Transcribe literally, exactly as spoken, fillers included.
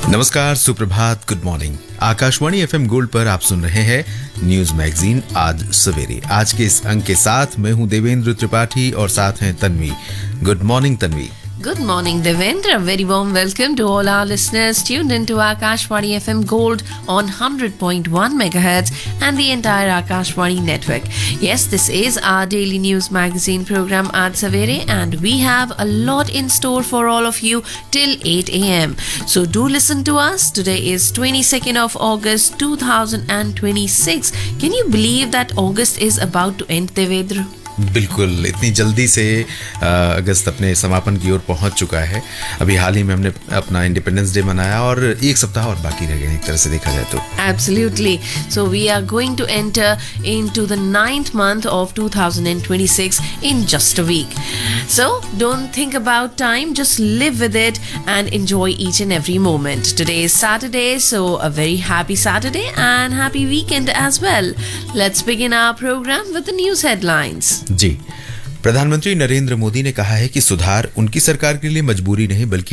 नमस्कार, सुप्रभात, good morning. Akashvani FM gold पर आप सुन रहे हैं न्यूज मैगजीन आज सवेरे। आज के इस अंक के साथ मैं हूं देवेंद्र त्रिपाठी और साथ हैं Tanvi. Good morning Tanvi. Good morning, Devendra. A very warm welcome to all our listeners tuned into Akashwani F M Gold on one hundred point one megahertz and the entire Akashwani network. Yes, this is our daily news magazine program Aaj Savere, and we have a lot in store for all of you till eight a.m. So do listen to us. Today is twenty-second of August two thousand twenty-six. Can you believe that August is about to end, Devendra? बिल्कुल, इतनी जल्दी से अगस्त अपने समापन की ओर पहुंच चुका है। अभी हाल ही में हमने अपना इंडिपेंडेंस डे मनाया और एक सप्ताह और बाकी रह गए एक तरह से देखा जाए तो। Absolutely. So we are going to enter into the ninth month of two thousand twenty-six in just a week. So don't think about time, just live with it and enjoy each and every moment. Today is Saturday, so a very happy Saturday and happy weekend as well. Let's begin our program with the news headlines. जी, प्रधानमंत्री नरेंद्र मोदी ने कहा है कि सुधार उनकी सरकार के लिए मजबूरी नहीं बल्कि